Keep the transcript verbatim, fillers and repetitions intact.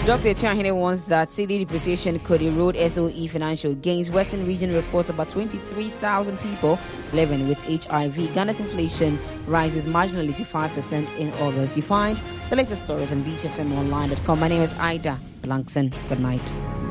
Doctor Chahine warns that cedi depreciation could erode S O E financial gains. Western region reports about twenty-three thousand people living with H I V. Ghana's inflation rises marginally to five percent in August. You find the latest stories on beach f m online dot com. My name is Ida Blankson. Good night.